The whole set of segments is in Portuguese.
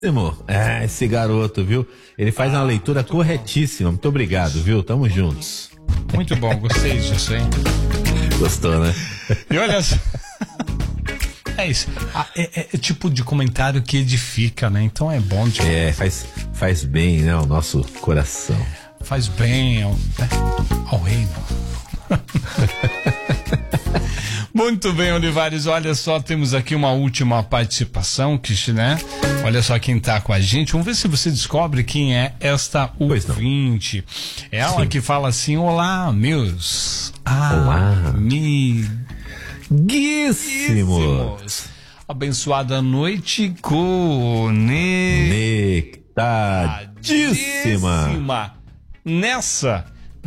Esse garoto, viu? Ele faz uma leitura corretíssima. Muito obrigado, viu? Tamo juntos. Muito bom, gostei disso, hein? Gostou, né? E olha só. É isso. É tipo de comentário que edifica, né? Então é bom. Faz bem, né? Ao nosso coração. Faz bem ao reino. Muito bem, Olivares, olha só, temos aqui uma última participação, né? Olha só quem tá com a gente, vamos ver se você descobre quem é esta ouvinte. Ela que fala assim: olá, meus amiguíssimos, abençoada noite conectadíssima nessa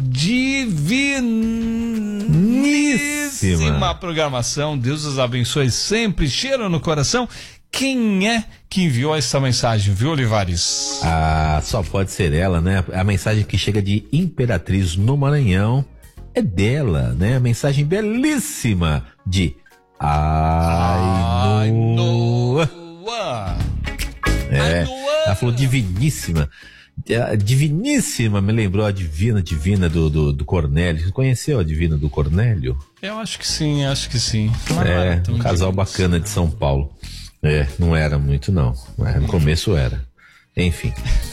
diviníssima programação. Deus os abençoe sempre, cheiro no coração. Quem é que enviou essa mensagem, viu, Olivares? Só pode ser ela, né? A mensagem que chega de Imperatriz no Maranhão é dela, né? A mensagem belíssima de Ainoa. Ela falou diviníssima. Diviníssima, me lembrou a divina do Cornélio. Você conheceu a divina do Cornélio? Eu acho que sim. Um casal bacana de São Paulo. Não era muito não. No começo era. Enfim.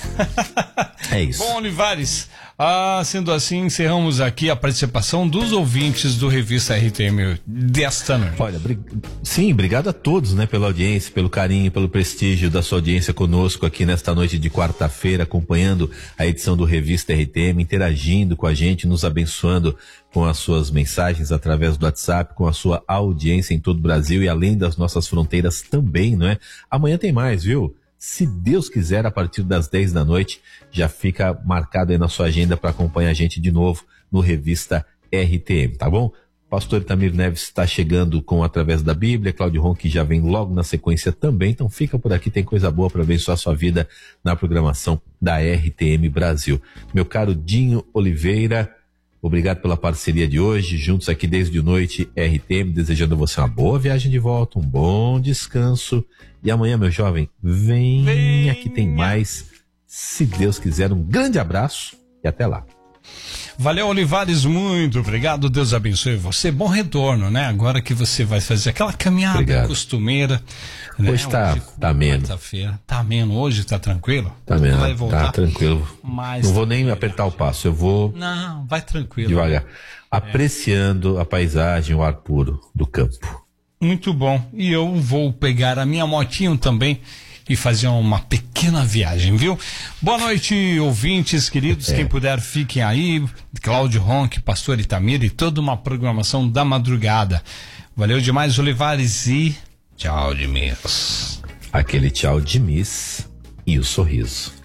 É isso. Bom, Olivares, sendo assim, encerramos aqui a participação dos ouvintes do Revista RTM desta noite. Olha, obrigado a todos, né, pela audiência, pelo carinho, pelo prestígio da sua audiência conosco aqui nesta noite de quarta-feira, acompanhando a edição do Revista RTM, interagindo com a gente, nos abençoando com as suas mensagens através do WhatsApp, com a sua audiência em todo o Brasil e além das nossas fronteiras também, não é? Amanhã tem mais, viu? Se Deus quiser, a partir das 10 da noite, já fica marcado aí na sua agenda para acompanhar a gente de novo no Revista RTM, tá bom? Pastor Itamir Neves está chegando com Através da Bíblia, Cláudio Ronque já vem logo na sequência também, então fica por aqui, tem coisa boa para abençoar a sua vida na programação da RTM Brasil. Meu caro Dinho Oliveira, obrigado pela parceria de hoje, juntos aqui desde a noite, RTM, desejando a você uma boa viagem de volta, um bom descanso. E amanhã, meu jovem, venha que tem mais. Se Deus quiser, um grande abraço e até lá. Valeu, Olivares, muito obrigado, Deus abençoe você, bom retorno, né? Agora que você vai fazer aquela caminhada costumeira. Hoje tá ameno. Tá ameno, hoje tá tranquilo? Tá ameno, vai voltar, tá tranquilo. Não vou nem apertar o passo, eu vou... Não, vai tranquilo. Devagar, apreciando a paisagem, o ar puro do campo. Muito bom, e eu vou pegar a minha motinho também e fazer uma pequena viagem, viu? Boa noite, ouvintes queridos, quem puder fiquem aí, Cláudio Ronque, Pastor Itamir e toda uma programação da madrugada. Valeu demais, Olivares, e tchau de miss. Aquele tchau de miss e o sorriso.